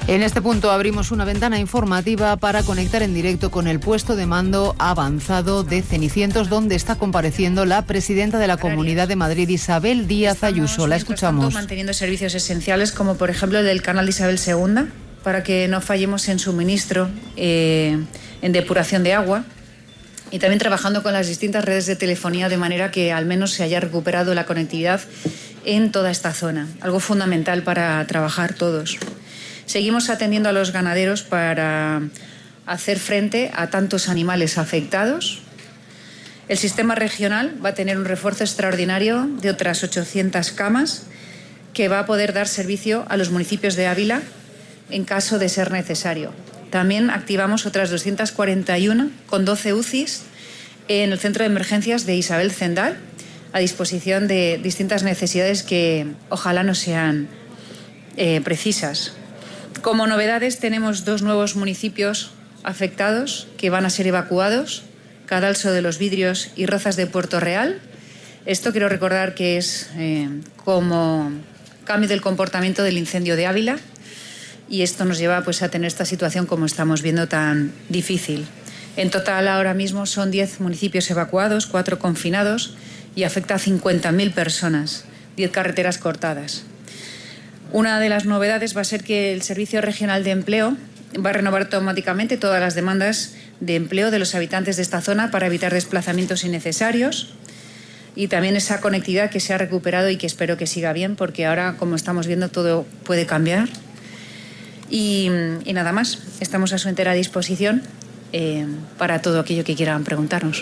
En este punto abrimos una ventana informativa para conectar en directo con el puesto de mando avanzado de Cenicientos, donde está compareciendo la presidenta de la Comunidad de Madrid, Isabel Díaz Ayuso. La escuchamos. Estamos manteniendo servicios esenciales como por ejemplo el del canal de Isabel II, para que no fallemos en suministro, en depuración de agua, y también trabajando con las distintas redes de telefonía de manera que al menos se haya recuperado la conectividad en toda esta zona, algo fundamental para trabajar todos. Seguimos atendiendo a los ganaderos para hacer frente a tantos animales afectados. El sistema regional va a tener un refuerzo extraordinario de otras 800 camas que va a poder dar servicio a los municipios de Ávila en caso de ser necesario. También activamos otras 241 con 12 UCIs en el centro de emergencias de Isabel Zendal, a disposición de distintas necesidades que ojalá no sean precisas. Como novedades tenemos 2 nuevos municipios afectados que van a ser evacuados, Cadalso de los Vidrios y Rozas de Puerto Real. Esto quiero recordar que es como cambio del comportamiento del incendio de Ávila, y esto nos lleva pues a tener esta situación como estamos viendo tan difícil. En total ahora mismo son 10 municipios evacuados, 4 confinados y afecta a 50.000 personas, 10 carreteras cortadas. Una de las novedades va a ser que el Servicio Regional de Empleo va a renovar automáticamente todas las demandas de empleo de los habitantes de esta zona para evitar desplazamientos innecesarios, y también esa conectividad que se ha recuperado y que espero que siga bien, porque ahora, como estamos viendo, todo puede cambiar. Y nada más, estamos a su entera disposición para todo aquello que quieran preguntarnos.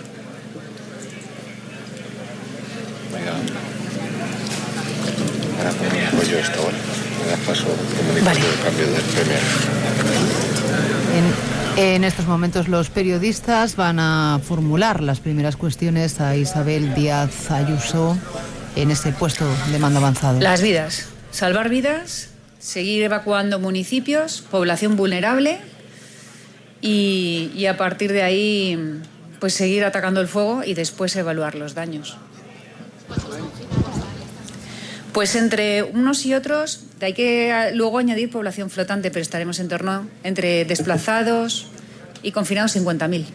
Ahora pongo yo esto, ¿vale? Me das paso comunicando el cambio del Premier. En estos momentos los periodistas van a formular las primeras cuestiones a Isabel Díaz Ayuso en ese puesto de mando avanzado. Las vidas, salvar vidas, seguir evacuando municipios, población vulnerable y a partir de ahí pues seguir atacando el fuego y después evaluar los daños. Pues entre unos y otros hay que luego añadir población flotante, pero estaremos en torno entre desplazados y confinados 50.000.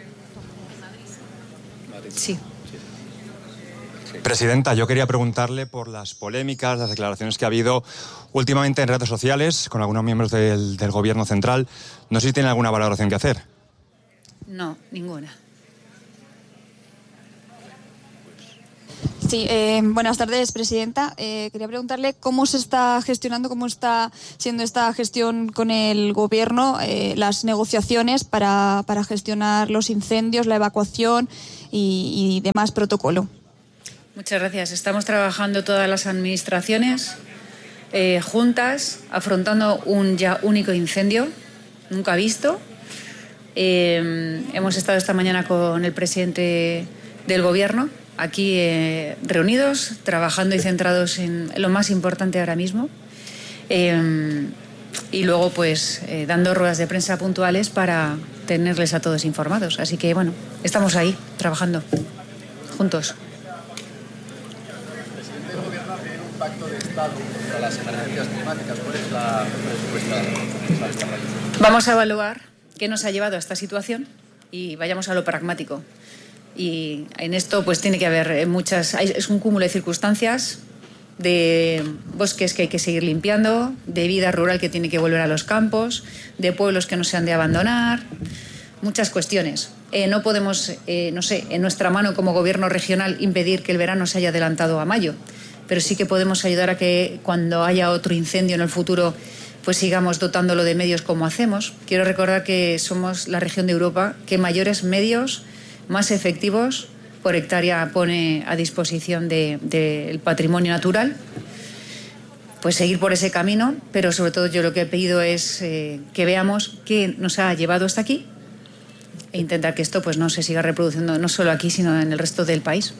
Sí. Presidenta, yo quería preguntarle por las polémicas, las declaraciones que ha habido últimamente en redes sociales con algunos miembros del Gobierno central. No sé si tiene alguna valoración que hacer. No, ninguna. Sí, buenas tardes, presidenta. Quería preguntarle cómo se está gestionando, cómo está siendo esta gestión con el Gobierno, las negociaciones para gestionar los incendios, la evacuación y demás protocolo. Muchas gracias. Estamos trabajando todas las administraciones juntas, afrontando un ya único incendio, nunca visto. Hemos estado esta mañana con el presidente del Gobierno, aquí reunidos, trabajando y centrados en lo más importante ahora mismo. Y luego, pues, dando ruedas de prensa puntuales para tenerles a todos informados. Así que, bueno, estamos ahí, trabajando, juntos. El Gobierno ha pedido un pacto de Estado contra las emergencias climáticas. ¿Cuál es la respuesta? Vamos a evaluar qué nos ha llevado a esta situación y vayamos a lo pragmático. Y en esto pues tiene que haber es un cúmulo de circunstancias, de bosques que hay que seguir limpiando, de vida rural que tiene que volver a los campos, de pueblos que no se han de abandonar, muchas cuestiones. No podemos, en nuestra mano como Gobierno regional impedir que el verano se haya adelantado a mayo, pero sí que podemos ayudar a que cuando haya otro incendio en el futuro pues sigamos dotándolo de medios como hacemos. Quiero recordar que somos la región de Europa que mayores medios más efectivos por hectárea pone a disposición del patrimonio natural. Pues seguir por ese camino, pero sobre todo yo lo que he pedido es que veamos qué nos ha llevado hasta aquí e intentar que esto pues no se siga reproduciendo no solo aquí sino en el resto del país.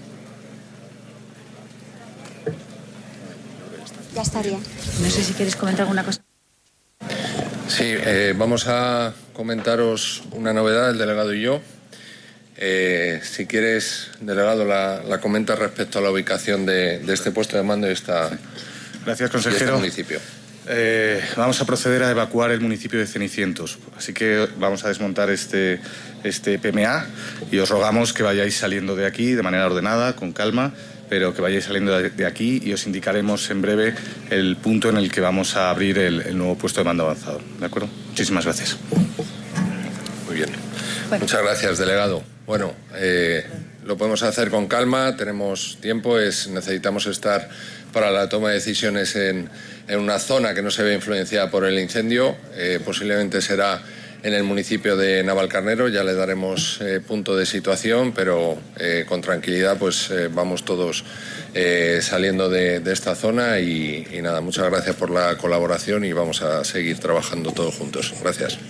Ya estaría. No sé si quieres comentar alguna cosa. Sí, vamos a comentaros una novedad, el delegado y yo. Si quieres, delegado, la comenta respecto a la ubicación de este puesto de mando y Gracias, este consejero. municipio. vamos a proceder a evacuar el municipio de Cenicientos. Así que vamos a desmontar este PMA y os rogamos que vayáis saliendo de aquí de manera ordenada, con calma, pero que vayáis saliendo de aquí y os indicaremos en breve el punto en el que vamos a abrir el nuevo puesto de mando avanzado. ¿De acuerdo? Muchísimas gracias. Muy bien. Bueno. Muchas gracias, delegado. Bueno, lo podemos hacer con calma, tenemos tiempo, necesitamos estar para la toma de decisiones en una zona que no se ve influenciada por el incendio. Posiblemente será en el municipio de Navalcarnero, ya le daremos punto de situación, pero con tranquilidad pues vamos todos saliendo de esta zona y nada, muchas gracias por la colaboración y vamos a seguir trabajando todos juntos. Gracias.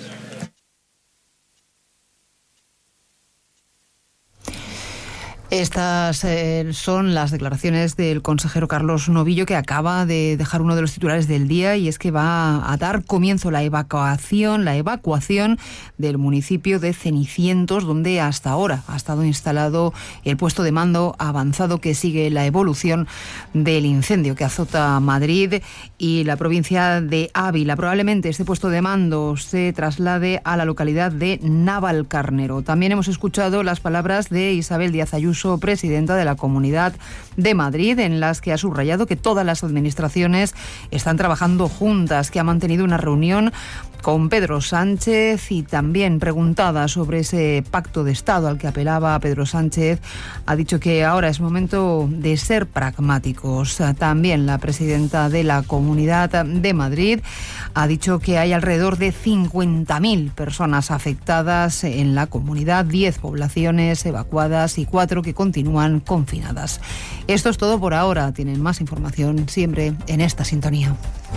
Estas son las declaraciones del consejero Carlos Novillo, que acaba de dejar uno de los titulares del día, y es que va a dar comienzo la evacuación del municipio de Cenicientos, donde hasta ahora ha estado instalado el puesto de mando avanzado que sigue la evolución del incendio que azota Madrid y la provincia de Ávila. Probablemente este puesto de mando se traslade a la localidad de Navalcarnero. También hemos escuchado las palabras de Isabel Díaz Ayuso, presidenta de la Comunidad de Madrid, en las que ha subrayado que todas las administraciones están trabajando juntas, que ha mantenido una reunión con Pedro Sánchez y también preguntada sobre ese pacto de Estado al que apelaba Pedro Sánchez, ha dicho que ahora es momento de ser pragmáticos. También la presidenta de la Comunidad de Madrid ha dicho que hay alrededor de 50.000 personas afectadas en la comunidad, 10 poblaciones evacuadas y 4 que continúan confinadas. Esto es todo por ahora. Tienen más información siempre en esta sintonía.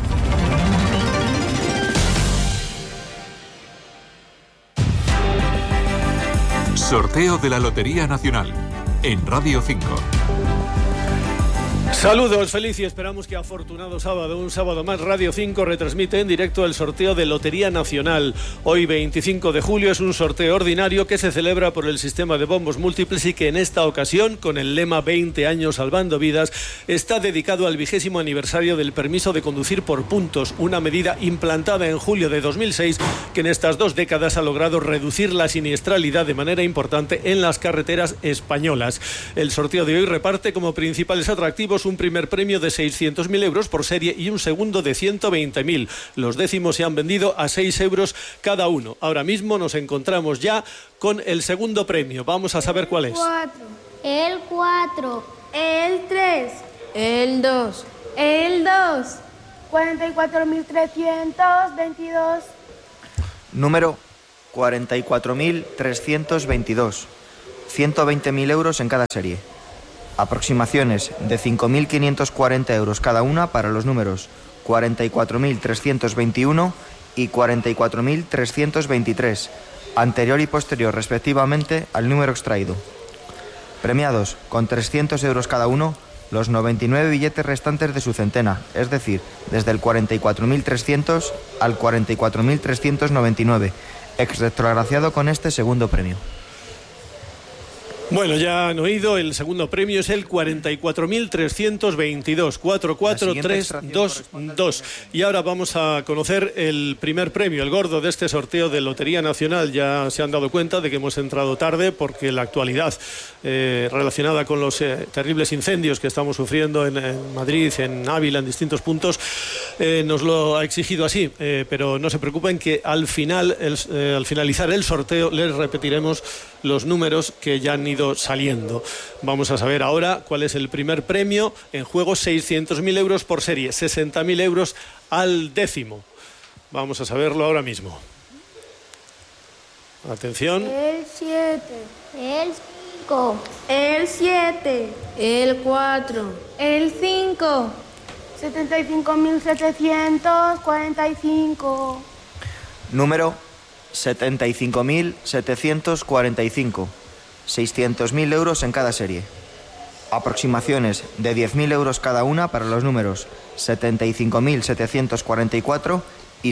Sorteo de la Lotería Nacional en Radio 5. Saludos, feliz y esperamos que afortunado sábado, un sábado más. Radio 5 retransmite en directo el sorteo de Lotería Nacional. Hoy 25 de julio es un sorteo ordinario que se celebra por el sistema de bombos múltiples y que en esta ocasión, con el lema 20 años salvando vidas, está dedicado al 20º aniversario del permiso de conducir por puntos, una medida implantada en julio de 2006 que en estas 2 décadas ha logrado reducir la siniestralidad de manera importante en las carreteras españolas. El sorteo de hoy reparte como principales atractivos un primer premio de 600.000 euros por serie y un segundo de 120.000. Los décimos se han vendido a 6 euros cada uno. Ahora mismo nos encontramos ya con el segundo premio. Vamos a saber cuál es. El 4. El 3. El 2. El 2. 44.322. Número 44.322. 120.000 euros en cada serie. Aproximaciones de 5.540 euros cada una para los números 44.321 y 44.323, anterior y posterior respectivamente al número extraído. Premiados con 300 euros cada uno los 99 billetes restantes de su centena, es decir, desde el 44.300 al 44.399, exretrograciado con este segundo premio. Bueno, ya han oído, el segundo premio es el 44.322, 44322. Y ahora vamos a conocer el primer premio, el gordo de este sorteo de Lotería Nacional. Ya se han dado cuenta de que hemos entrado tarde porque la actualidad relacionada con los terribles incendios que estamos sufriendo en Madrid, en Ávila, en distintos puntos, nos lo ha exigido así. Pero no se preocupen que al finalizar el sorteo les repetiremos los números que ya han ido saliendo. Vamos a saber ahora cuál es el primer premio. En juego 600.000 euros por serie, 60.000 euros al décimo. Vamos a saberlo ahora mismo. Atención. El 7. El 5. El 7. El 4. El 5. 75.745. Número 75.745. 600.000 euros en cada serie. Aproximaciones de 10.000 euros cada una para los números 75.744 y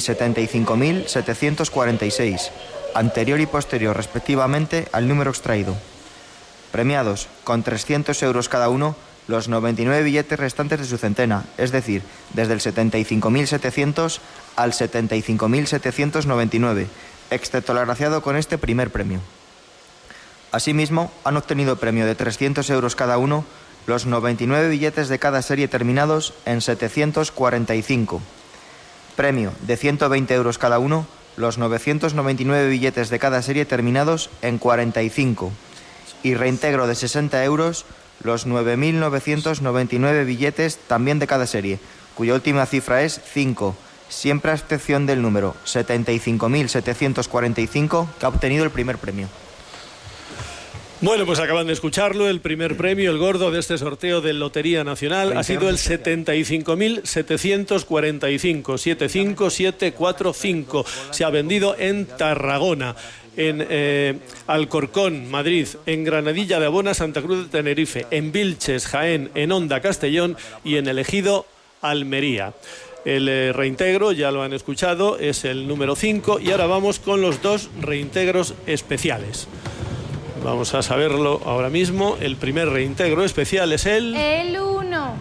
75.746, anterior y posterior respectivamente al número extraído. Premiados con 300 euros cada uno los 99 billetes restantes de su centena, es decir, desde el 75.700 al 75.799, excepto el agraciado con este primer premio. Asimismo, han obtenido premio de 300 euros cada uno los 99 billetes de cada serie terminados en 745. Premio de 120 euros cada uno los 999 billetes de cada serie terminados en 45. Y reintegro de 60 euros los 9.999 billetes también de cada serie, cuya última cifra es 5, siempre a excepción del número 75.745 que ha obtenido el primer premio. Bueno, pues acaban de escucharlo, el primer premio, el gordo de este sorteo de Lotería Nacional ha sido el 75.745, 75745. Se ha vendido en Tarragona, en Alcorcón, Madrid, en Granadilla de Abona, Santa Cruz de Tenerife, en Vilches, Jaén, en Onda, Castellón y en el Ejido, Almería. El reintegro, ya lo han escuchado, es el número 5 y ahora vamos con los dos reintegros especiales. Vamos a saberlo ahora mismo. El primer reintegro especial es el 1.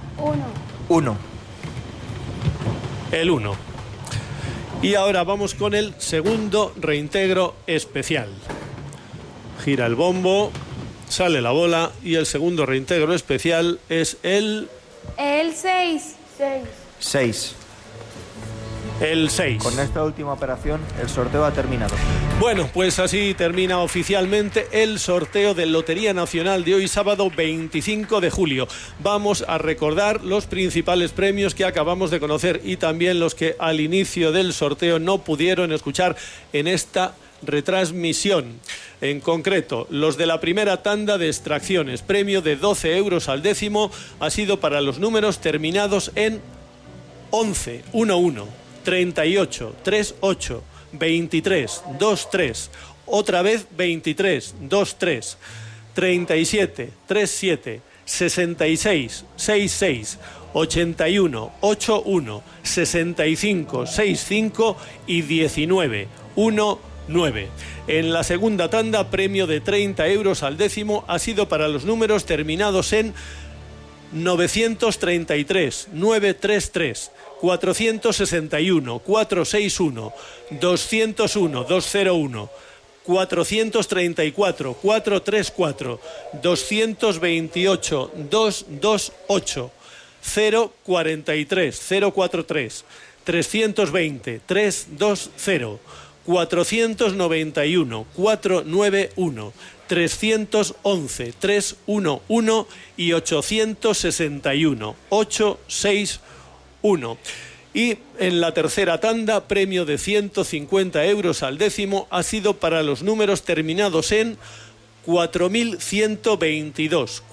El 1. Y ahora vamos con el segundo reintegro especial. Gira el bombo, sale la bola y el segundo reintegro especial es el 6. 6. El 6. Con esta última operación, el sorteo ha terminado. Bueno, pues así termina oficialmente el sorteo de Lotería Nacional de hoy, sábado 25 de julio. Vamos a recordar los principales premios que acabamos de conocer y también los que al inicio del sorteo no pudieron escuchar en esta retransmisión. En concreto, los de la primera tanda de extracciones, premio de 12 euros al décimo, ha sido para los números terminados en 11, 11. 38, 38, 23, 23, otra vez 23, 23, 37, 37, 66, 66, 81, 81, 65, 65 y 19, 19. En la segunda tanda, premio de 30 euros al décimo ha sido para los números terminados en 933, 933, 461, 461, 201, 201, 434, 434, 228, 228, 043, 043, 320, 320, 491, 491, 311, 311 y 861, 861. Y en la tercera tanda, premio de 150 euros al décimo ha sido para los números terminados en 4122.